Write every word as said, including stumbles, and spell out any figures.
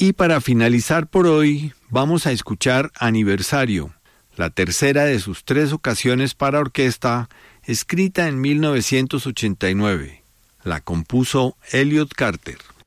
Y para finalizar por hoy, vamos a escuchar Aniversario, la tercera de sus tres ocasiones para orquesta, escrita en mil novecientos ochenta y nueve. La compuso Elliot Carter.